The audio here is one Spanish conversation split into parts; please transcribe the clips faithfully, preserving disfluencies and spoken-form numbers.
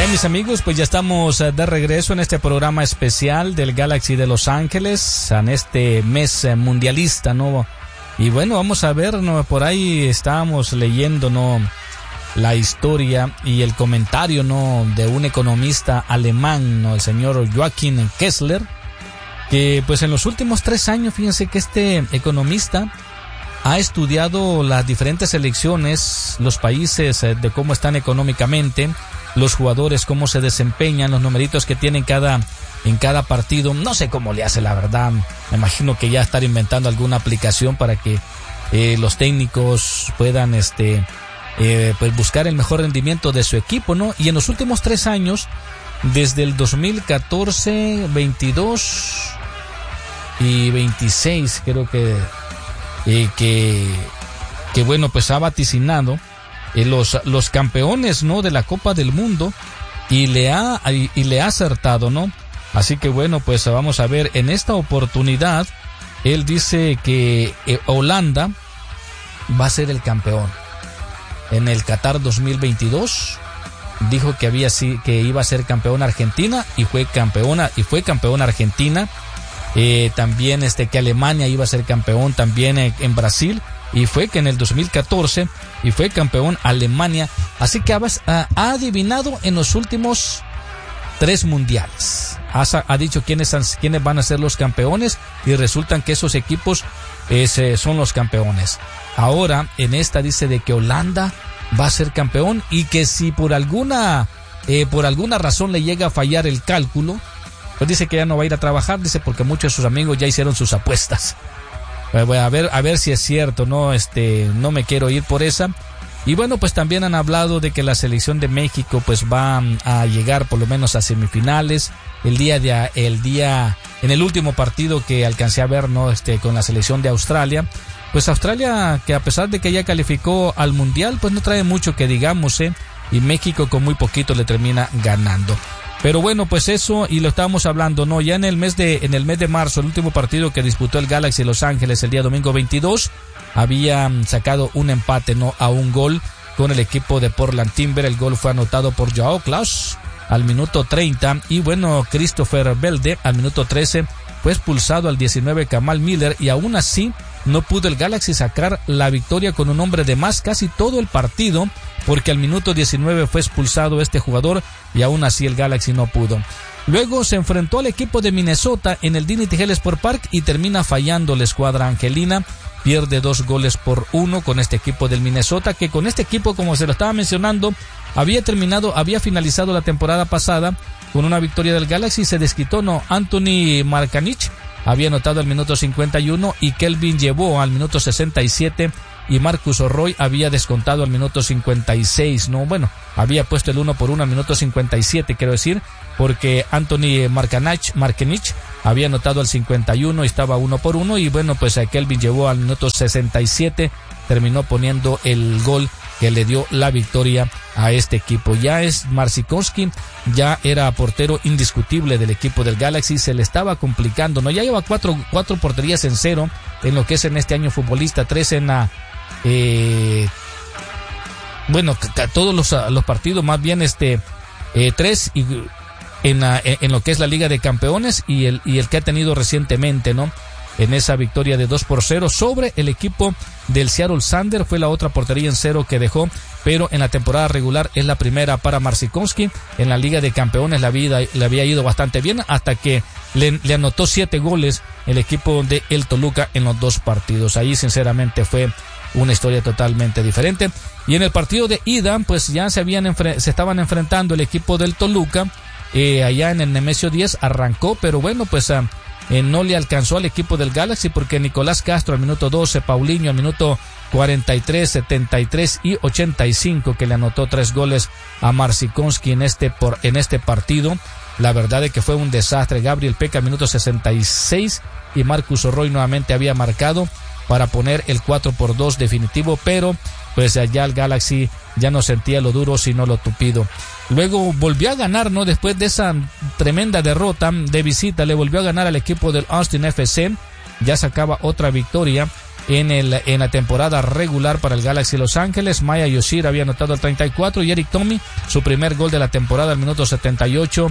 Bien, mis amigos, pues ya estamos de regreso en este programa especial del Galaxy de Los Ángeles, en este mes mundialista, ¿no? Y bueno, vamos a ver, ¿no? Por ahí estábamos leyendo, ¿no? La historia y el comentario, ¿no? De un economista alemán, ¿no? El señor Joachim Kessler, que pues en los últimos tres años, fíjense que este economista ha estudiado las diferentes elecciones, los países, de cómo están económicamente, los jugadores, cómo se desempeñan, los numeritos que tienen cada, en cada partido. No sé cómo le hace, la verdad. Me imagino que ya estar inventando alguna aplicación para que eh, los técnicos puedan este, eh, pues buscar el mejor rendimiento de su equipo, ¿no? Y en los últimos tres años, desde el dos mil catorce, veintidós y veintiséis, creo que, eh, que, que bueno, pues ha vaticinado Eh, los, los campeones, ¿no? De la Copa del Mundo, y le ha, y, y le ha acertado, ¿no? Así que bueno, pues vamos a ver, en esta oportunidad, él dice que eh, Holanda va a ser el campeón. En el Qatar dos mil veintidós, dijo que había sí, que iba a ser campeón Argentina, y fue campeona, y fue campeón Argentina. Eh, también este, que Alemania iba a ser campeón también en, en Brasil, y fue que en el dos mil catorce y fue campeón Alemania. Así que ha, ha adivinado en los últimos tres mundiales. Ha, ha dicho quiénes, quiénes van a ser los campeones, y resultan que esos equipos ese, son los campeones. Ahora en esta dice de que Holanda va a ser campeón, y que si por alguna eh, por alguna razón le llega a fallar el cálculo, pues dice que ya no va a ir a trabajar, dice, porque muchos de sus amigos ya hicieron sus apuestas. Bueno, a ver, a ver si es cierto, no, este, no me quiero ir por esa. Y bueno, pues también han hablado de que la selección de México pues va a llegar por lo menos a semifinales. El día de, el día, en el último partido que alcancé a ver, no, este, con la selección de Australia, pues Australia, que a pesar de que ya calificó al mundial, pues no trae mucho que digamos, eh, y México con muy poquito le termina ganando. Pero bueno, pues eso, y lo estábamos hablando, ¿no? Ya en el mes de, en el mes de marzo, el último partido que disputó el Galaxy de Los Ángeles el día domingo veintidós, había sacado un empate, ¿no? A un gol con el equipo de Portland Timber. El gol fue anotado por Joao Klaus al minuto treinta, y bueno, Christopher Belde al minuto trece fue expulsado al diecinueve Kamal Miller, y aún así no pudo el Galaxy sacar la victoria con un hombre de más casi todo el partido, porque al minuto diecinueve fue expulsado este jugador, y aún así el Galaxy no pudo. Luego se enfrentó al equipo de Minnesota en el Dignity Health Sport Park, y termina fallando la escuadra angelina. Pierde dos goles por uno con este equipo del Minnesota, que con este equipo, como se lo estaba mencionando, había terminado, había finalizado la temporada pasada con una victoria del Galaxy. Se desquitó, no, Anthony Markanich había anotado al minuto cincuenta y uno, y Kelvin llevó al minuto sesenta y siete, y Marcus Roy había descontado al minuto cincuenta y seis, no, bueno, había puesto el uno por uno al minuto cincuenta y siete, quiero decir, porque Anthony Markanich, Markanich había anotado al cincuenta y uno y estaba uno por uno, y bueno, pues a Kelvin llevó al minuto sesenta y siete, terminó poniendo el gol que le dio la victoria a este equipo. Ya es Marcinkowski, ya era portero indiscutible del equipo del Galaxy, se le estaba complicando, no, ya lleva cuatro, cuatro porterías en cero en lo que es en este año futbolista, tres en la eh, bueno, todos los, los partidos, más bien este eh, tres y en, la, en lo que es la Liga de Campeones, y el, y el que ha tenido recientemente, ¿no? En esa victoria de dos por cero sobre el equipo del Seattle Sander, fue la otra portería en cero que dejó, pero en la temporada regular es la primera para Marcinkowski. En la Liga de Campeones la vida le había ido bastante bien, hasta que le, le anotó siete goles el equipo de el Toluca en los dos partidos. Ahí sinceramente fue una historia totalmente diferente. Y en el partido de ida, pues ya se habían enfre- se estaban enfrentando el equipo del Toluca, eh, allá en el Nemesio diez arrancó, pero bueno, pues uh, eh, no le alcanzó al equipo del Galaxy, porque Nicolás Castro al minuto doce, Paulinho al minuto cuarenta y tres, setenta y tres y ochenta y cinco, que le anotó tres goles a Marcinkowski en este por en este partido. La verdad es que fue un desastre. Gabriel Peca al minuto sesenta y seis, y Marcus Roy nuevamente había marcado para poner el cuatro por dos definitivo, pero pues allá el Galaxy ya no sentía lo duro sino lo tupido. Luego volvió a ganar, ¿no? Después de esa tremenda derrota de visita, le volvió a ganar al equipo del Austin F C, ya sacaba otra victoria en, el, en la temporada regular para el Galaxy Los Ángeles. Maya Yoshida había anotado el treinta y cuatro y Eric Tommy su primer gol de la temporada al minuto setenta y ocho,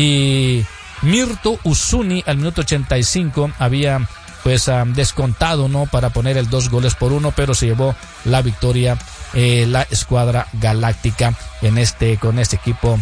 y Mirto Uzuni al minuto ochenta y cinco había pues um, descontado, ¿no?, para poner el dos goles por uno, pero se llevó la victoria eh, la escuadra galáctica en este con este equipo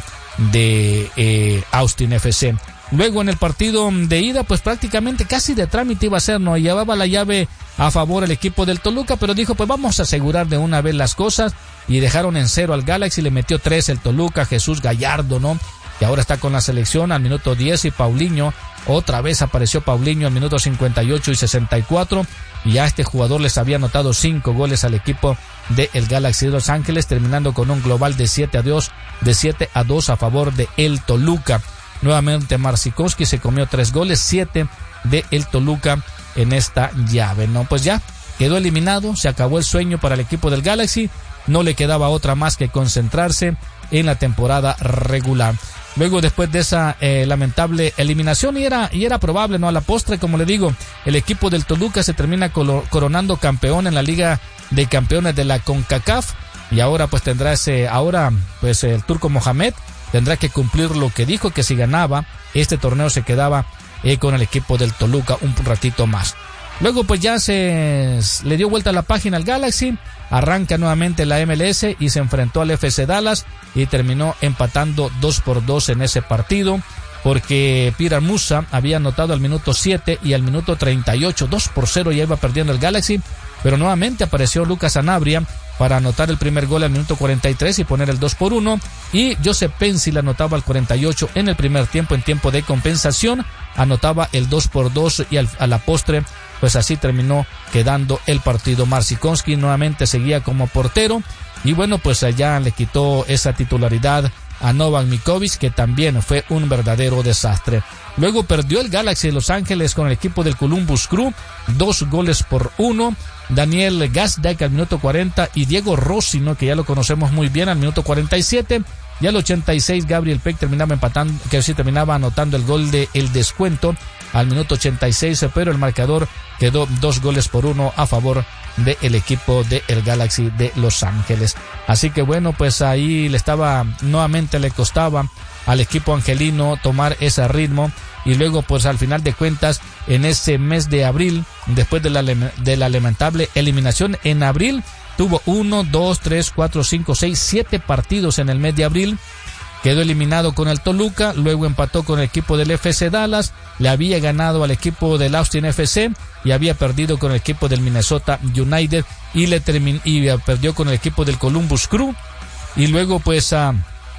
de eh, Austin F C. Luego en el partido de ida, pues prácticamente casi de trámite iba a ser, ¿no? Llevaba la llave a favor el equipo del Toluca, pero dijo, pues vamos a asegurar de una vez las cosas, y dejaron en cero al Galaxy, le metió tres el Toluca, Jesús Gallardo, ¿no?, que ahora está con la selección al minuto diez, y Paulinho, otra vez apareció Paulinho al minuto cincuenta y ocho y sesenta y cuatro, y a este jugador les había anotado cinco goles al equipo del Galaxy de Los Ángeles, terminando con un global de siete a dos, de siete a dos a favor de el Toluca. Nuevamente Marcinkowski se comió tres goles, siete de el Toluca en esta llave, ¿no? Pues ya quedó eliminado, se acabó el sueño para el equipo del Galaxy, no le quedaba otra más que concentrarse en la temporada regular. Luego, después de esa eh, lamentable eliminación, y era, y era probable, ¿no?, a la postre, como le digo, el equipo del Toluca se termina colo- coronando campeón en la Liga de Campeones de la CONCACAF, y ahora pues tendrá ese, ahora pues el Turco Mohamed tendrá que cumplir lo que dijo, que si ganaba este torneo se quedaba eh, con el equipo del Toluca un ratito más. Luego pues ya se le dio vuelta a la página al Galaxy, arranca nuevamente la M L S y se enfrentó al F C Dallas y terminó empatando dos por dos en ese partido, porque Pirar Musa había anotado al minuto siete y al minuto treinta y ocho, dos por cero ya iba perdiendo el Galaxy, pero nuevamente apareció Lucas Sanabria para anotar el primer gol al minuto cuarenta y tres y poner el dos por uno, y Joseph Pensil anotaba al cuarenta y ocho en el primer tiempo, en tiempo de compensación, anotaba el dos por dos, y al, a la postre pues así terminó quedando el partido. Marcinkowski nuevamente seguía como portero, y bueno, pues allá le quitó esa titularidad a Novak Mikovic, que también fue un verdadero desastre. Luego perdió el Galaxy de Los Ángeles con el equipo del Columbus Crew, dos goles por uno. Daniel Gazdak al minuto cuarenta y Diego Rossi, ¿no?, que ya lo conocemos muy bien, al minuto cuarenta y siete. Y al ochenta y seis Gabriel Peck terminaba empatando, que sí terminaba anotando el gol de el descuento al minuto ochenta y seis, pero el marcador quedó dos goles por uno a favor del equipo del Galaxy de Los Ángeles. Así que bueno, pues ahí le estaba, nuevamente le costaba al equipo angelino tomar ese ritmo, y luego pues al final de cuentas en ese mes de abril, después de la, de la lamentable eliminación en abril, tuvo uno, dos, tres, cuatro, cinco, seis, siete partidos en el mes de abril. Quedó eliminado con el Toluca, luego empató con el equipo del F C Dallas, le había ganado al equipo del Austin F C y había perdido con el equipo del Minnesota United, y le terminó y perdió con el equipo del Columbus Crew, y luego pues uh,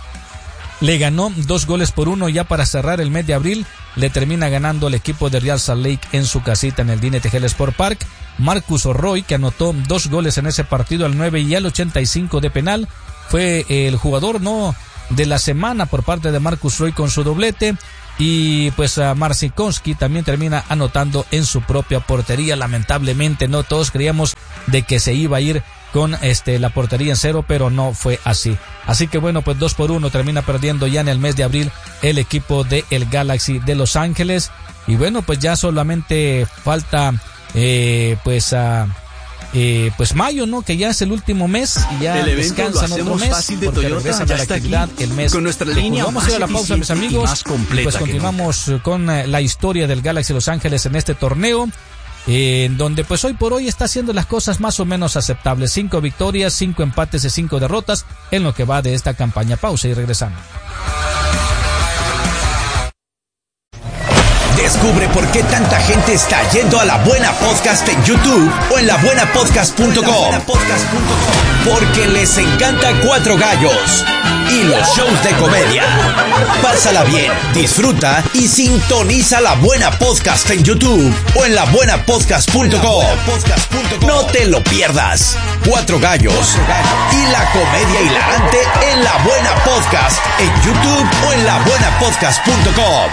le ganó dos goles por uno ya para cerrar el mes de abril. Le termina ganando el equipo de Real Salt Lake en su casita en el D N T G Sport Park. Marcus Roy, que anotó dos goles en ese partido al nueve y al ochenta y cinco de penal, fue el jugador no de la semana por parte de Marcus Roy con su doblete. Y pues a Marcinkowski también termina anotando en su propia portería. Lamentablemente no todos creíamos de que se iba a ir con este la portería en cero, pero no fue así. Así que bueno, pues dos por uno termina perdiendo ya en el mes de abril el equipo de el Galaxy de Los Ángeles. Y bueno, pues ya solamente falta eh, pues a eh, pues mayo, ¿no? Que ya es el último mes y ya el evento descansan lo otro mes fácil de porque Toyota, regresan ya a la está actividad aquí, el mes. con nuestra línea Vamos a ir a la pausa, mis amigos, más completa, y pues continuamos no. con eh, la historia del Galaxy Los Ángeles en este torneo, eh, en donde pues hoy por hoy está haciendo las cosas más o menos aceptables. Cinco victorias, cinco empates y cinco derrotas en lo que va de esta campaña. Pausa y regresamos. Descubre por qué tanta gente está yendo a La Buena Podcast en YouTube o en la buena podcast punto com. Porque les encanta Cuatro Gallos y los shows de comedia. Pásala bien, disfruta y sintoniza La Buena Podcast en YouTube o en la buena podcast punto com. No te lo pierdas. Cuatro Gallos y la comedia hilarante en La Buena Podcast en YouTube o en la buena podcast punto com.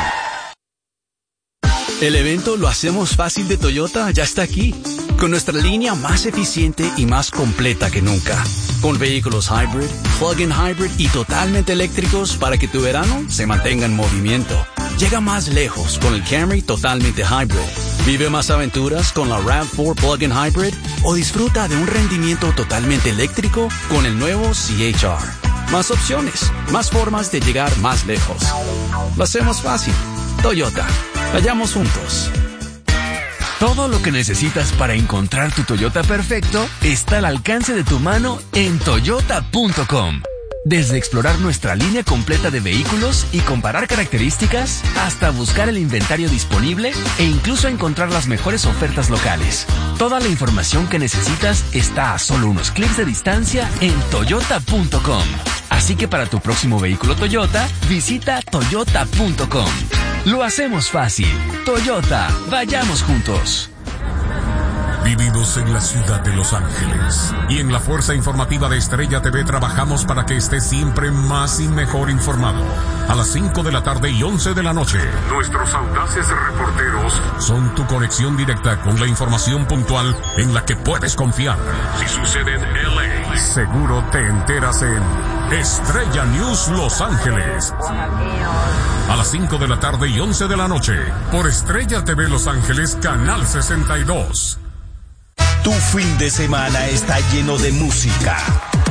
El evento Lo Hacemos Fácil de Toyota ya está aquí, con nuestra línea más eficiente y más completa que nunca, con vehículos hybrid, plug-in hybrid y totalmente eléctricos para que tu verano se mantenga en movimiento. Llega más lejos con el Camry totalmente hybrid. Vive más aventuras con la RAV cuatro Plug-in Hybrid o disfruta de un rendimiento totalmente eléctrico con el nuevo C H R. Más opciones, más formas de llegar más lejos. Lo hacemos fácil. Toyota. Vayamos juntos. Todo lo que necesitas para encontrar tu Toyota perfecto está al alcance de tu mano en toyota punto com. Desde explorar nuestra línea completa de vehículos y comparar características, hasta buscar el inventario disponible e incluso encontrar las mejores ofertas locales. Toda la información que necesitas está a solo unos clics de distancia en toyota punto com. Así que para tu próximo vehículo Toyota, visita toyota punto com. Lo hacemos fácil. Toyota, vayamos juntos. Vivimos en la ciudad de Los Ángeles y en la Fuerza Informativa de Estrella T V trabajamos para que estés siempre más y mejor informado. A las cinco de la tarde y once de la noche, nuestros audaces reporteros son tu conexión directa con la información puntual en la que puedes confiar. Si sucede en L A, seguro te enteras en Estrella News Los Ángeles. A las cinco de la tarde y once de la noche, por Estrella T V Los Ángeles, Canal sesenta y dos. Tu fin de semana está lleno de música,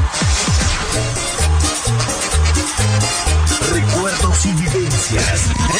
recuerdos y vivencias.